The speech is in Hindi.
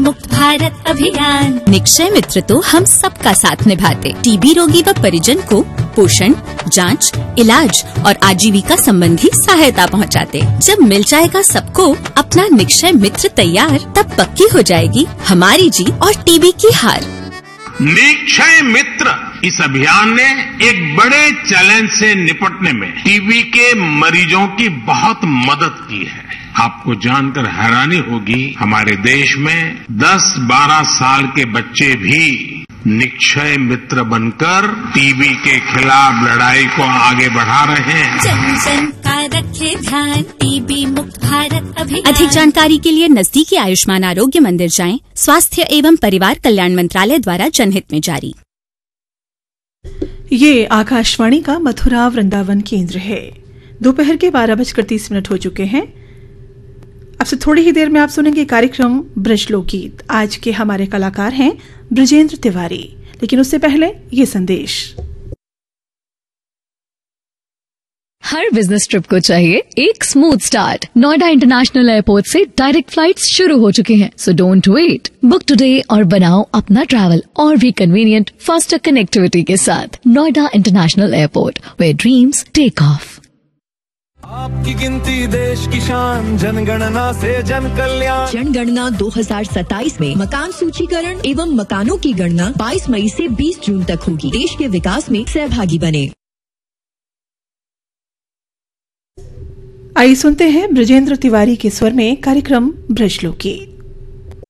मुक्त भारत अभियान। निक्षय मित्र तो हम सबका साथ निभाते, टीबी रोगी व परिजन को पोषण, जांच, इलाज और आजीविका संबंधी सहायता पहुंचाते। जब मिल जाएगा सबको अपना निक्षय मित्र तैयार, तब पक्की हो जाएगी हमारी जीत और टीबी की हार। निक्षय मित्र इस अभियान ने एक बड़े चैलेंज से निपटने में टीबी के मरीजों की बहुत मदद की है। आपको जानकर हैरानी होगी, हमारे देश में 10-12 साल के बच्चे भी निक्षय मित्र बनकर टीबी के खिलाफ लड़ाई को आगे बढ़ा रहे हैं। जन जन का रखे ध्यान, टीबी मुक्त भारत अभियान। अधिक जानकारी के लिए नजदीकी आयुष्मान आरोग्य मंदिर जाएं। स्वास्थ्य एवं परिवार कल्याण मंत्रालय द्वारा जनहित में जारी। ये आकाशवाणी का मथुरा वृंदावन केंद्र है। दोपहर के 12:30 हो चुके हैं। अब से थोड़ी ही देर में आप सुनेंगे कार्यक्रम ब्रज लोकगीत। आज के हमारे कलाकार हैं ब्रजेंद्र तिवारी, लेकिन उससे पहले ये संदेश। हर बिजनेस ट्रिप को चाहिए एक smooth start. Noida international airport से डायरेक्ट फ्लाइट्स शुरू हो चुके हैं, so don't wait. Book today और बनाओ अपना ट्रैवल और भी कन्वीनियंट, फास्टर कनेक्टिविटी के साथ। Noida international airport, where dreams take off. आपकी गिनती देश की शान, जनगणना से जन कल्याण। जनगणना 2027 में मकान सूचीकरण एवं मकानों की गणना 22 मई से 20 जून तक होगी। देश के विकास में सहभागी बने। आइए सुनते हैं ब्रजेंद्र तिवारी के स्वर में कार्यक्रम ब्रज लोकगीत।